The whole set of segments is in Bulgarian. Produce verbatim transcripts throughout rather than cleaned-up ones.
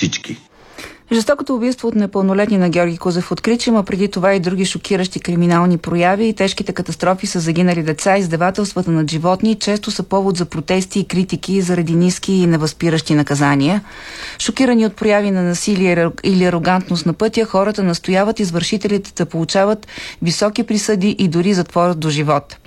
всички. Жестокото убийство от непълнолетни на Георги Кузев откри, че има преди това и други шокиращи криминални прояви и тежките катастрофи с загинали деца, издевателствата над животни често са повод за протести и критики заради ниски и невъзпиращи наказания. Шокирани от прояви на насилие или арогантност на пътя, хората настояват извършителите да получават високи присъди и дори затвор до живот.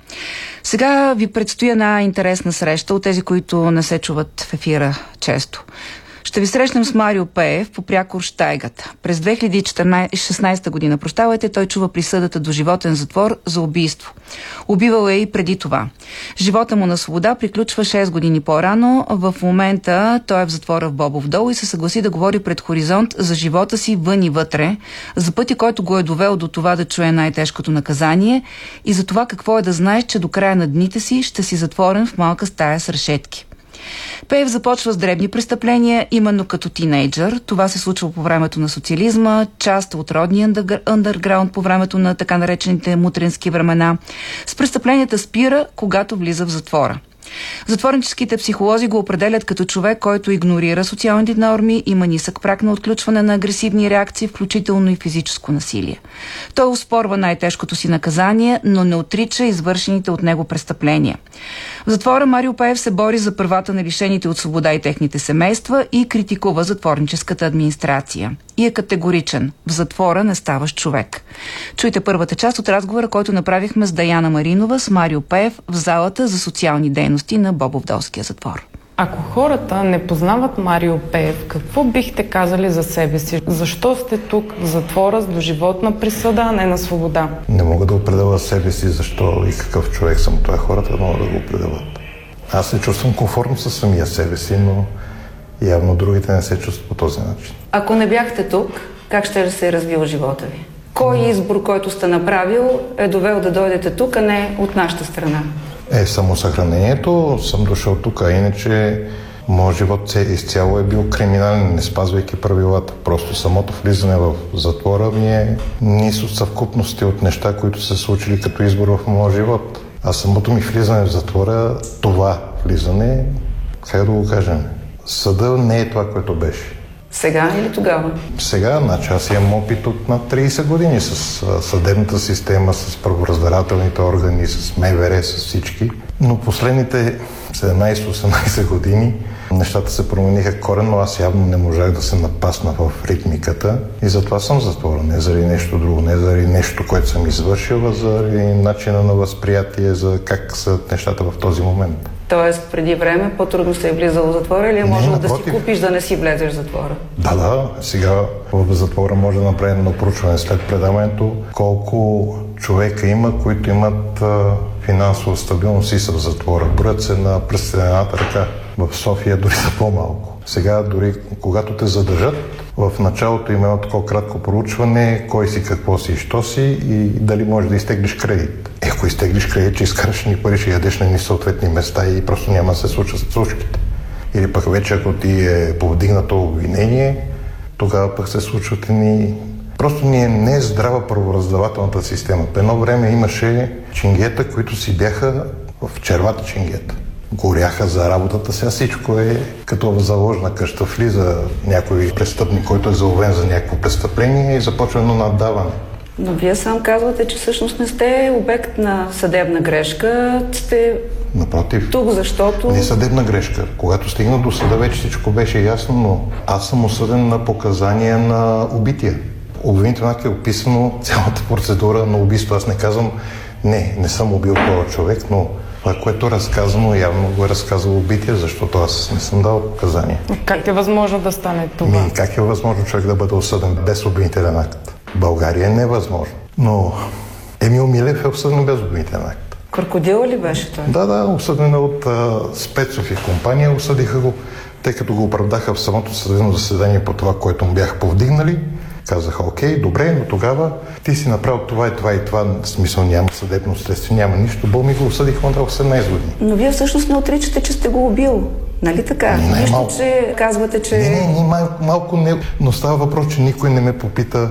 Сега ви предстои една интересна среща от тези, които не се чуват в ефира често. Ще ви срещнем с Марио Пеев по прякор Щайгата. През две хиляди и шестнадесета година, прощавайте, той чува присъдата до животен затвор за убийство. Убивал е и преди това. Живота му на свобода приключва шест години по-рано. В момента той е в затвора в Бобов дол и се съгласи да говори пред Хоризонт за живота си вън и вътре, за пътя, който го е довел до това да чуе най-тежкото наказание и за това какво е да знаеш, че до края на дните си ще си затворен в малка стая с решетки. Пеев започва с дребни престъпления, именно като тинейджър. Това се случва по времето на социализма, част от родния андерграунд по времето на така наречените мутренски времена. С престъпленията спира, когато влиза в затвора. Затворническите психолози го определят като човек, който игнорира социалните норми, има нисък праг на отключване на агресивни реакции, включително и физическо насилие. Той оспорва най-тежкото си наказание, но не отрича извършените от него престъпления. В затвора Марио Пеев се бори за правата на лишените от свобода и техните семейства и критикува затворническата администрация. И е категоричен. В затвора не ставаш човек. Чуйте първата част от разговора, който направихме с Даяна Маринова с Марио Пеев в залата за социални дейности на Бобовдолския затвор. Ако хората не познават Марио Пеев, какво бихте казали за себе си? Защо сте тук в затвора с доживотна присъда, а не на свобода? Не мога да определя себе си защо и какъв човек съм. Това хората могат да го определят. Аз се чувствам комфортно със самия себе си, но явно другите не се чувстват по този начин. Ако не бяхте тук, как ще да се е развил живота ви? Кой избор, който сте направил, е довел да дойдете тук, а не от нашата страна? Е, самосъхранението съм дошъл тук, а иначе моят живот изцяло е бил криминален, не спазвайки правилата. Просто самото влизане в затвора ми е низ от съвкупности от неща, които са случили като избор в моя живот. А самото ми влизане в затвора, това влизане, как да го кажем, съда не е това, което беше. Сега или тогава? Сега, значи аз имам опит от над тридесет години с съдебната система, с правораздавателните органи, с МВР, с всички. Но последните седемнадесет-осемнадесет години нещата се промениха коренно. Аз явно не можах да се напасна в ритмиката и затова съм в затвора. Не заради нещо друго, не заради нещо, което съм извършил, а заради начина на възприятие за как са нещата в този момент. Тоест, преди време по-трудно се е влизало в затвора или е можело да си купиш да не си влезеш в затвора? Да, да. Сега в затвора може да направим едно проучване след предаването колко човека има, които имат а, финансова стабилност и са в затвора. Броят се на пръстите на едната ръка. В София дори са по-малко. Сега дори когато те задържат, в началото има едно такова кратко проучване, кой си, какво си и що си и дали можеш да изтеглиш кредит. Е, ако изтеглиш кредит, че изкараш ни пари, ще ядеш на ни съответни места и просто няма да се случат случките. Или пък вече ако ти е повдигнато обвинение, тогава пък се случват ни... Просто ни е не е здрава правораздавателната система. По едно време имаше ченгета, които си бяха в червата ченгета. Горяха за работата, сега всичко е като в заложна къща. Влиза някой престъпник, който е заловен за някакво престъпление и започва едно наддаване. Но вие сам казвате, че всъщност не сте обект на съдебна грешка, сте Напротив, тук, защото... Не съдебна грешка. Когато стигна до съда, вече всичко беше ясно, но аз съм осъден на показания на убития. Обвинителният акт е описано цялата процедура на убийство. Аз не казвам, не, не съм убил този човек, но това, което е разказано, явно го е разказал убития, защото аз не съм дал показания. Как е възможно да стане това? Ми, как е възможно човек да бъде осъден без обвинителен акт? В България е невъзможно. Но Емил Милев е осъден без обвинителен акт. Крокодил ли беше той? Да, да, осъден от а, Спецов и компания. Осъдиха го, тъй като го оправдаха в самото съдебно заседание по това, което му бяха повдигнали. Казаха, окей, добре, но тогава ти си направил това и това и това, в смисъл няма съдебно следствие, няма нищо. Бол ми го осъдиха на осемнадесет години. Но вие всъщност не отричате, че сте го убил. Нали така? Не, Нищо, малко. че казвате, че... Не, не, не малко, малко не. Но става въпрос, че никой не ме попита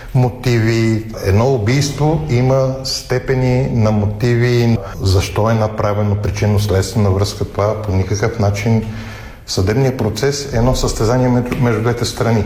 мотиви. Едно убийство има степени на мотиви, защо е направено, причинно-следствена връзка. Това по никакъв начин съдебният процес е едно състезание между, между двете страни.